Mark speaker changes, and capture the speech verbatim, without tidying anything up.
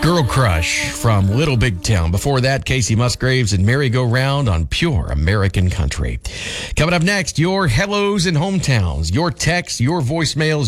Speaker 1: Girl Crush from Little Big Town. Before that, Casey Musgraves and Merry Go Round on Pure American Country. Coming up next, your hellos and hometowns, your texts, your voicemails,